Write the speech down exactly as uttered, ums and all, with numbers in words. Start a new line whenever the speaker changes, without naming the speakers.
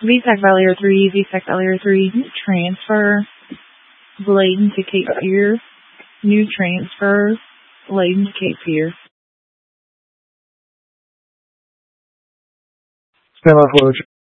V SAC Valier three, V SAC Valier three, transfer, Bladen to Cape Fear, new transfer, Bladen to Cape Fear.
Stand by for